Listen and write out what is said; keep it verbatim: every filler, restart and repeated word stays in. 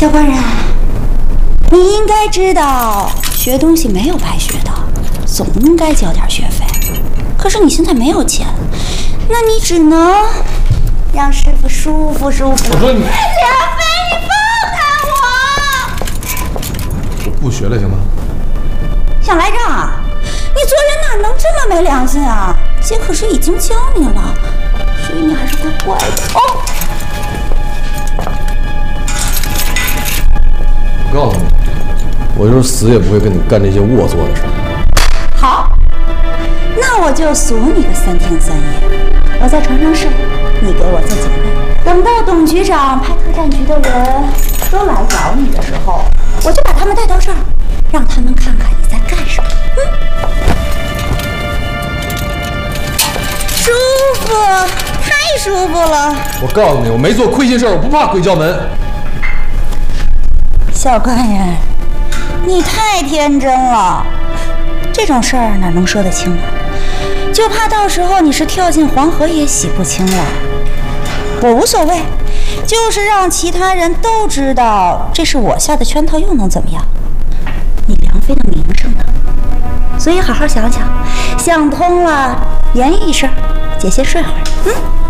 小官人，你应该知道，学东西没有白学的，总应该交点学费。可是你现在没有钱，那你只能让师傅舒服舒服。 我说你， 梁飞，你放开我！ 我不学了，行吗？ 想来账啊？你做人哪能这么没良心啊？姐可是已经教你了，所以你还是会乖的哦。 我告诉你，我就是死也不会跟你干这些龌龊的事。 好，那我就锁你个三天三夜，我在床上睡，你给我做警卫。等到董局长派特战局的人都来找你的时候，我就把他们带到这儿，让他们看看你在干什么。嗯，舒服，太舒服了。 我告诉你，我没做亏心事，我不怕鬼叫门。 小官人，你太天真了，这种事儿哪能说得清啊？就怕到时候你是跳进黄河也洗不清了。我无所谓，就是让其他人都知道这是我下的圈套，又能怎么样？你梁飞的名声呢？所以好好想想，想通了，言语一声，姐先睡会儿。嗯。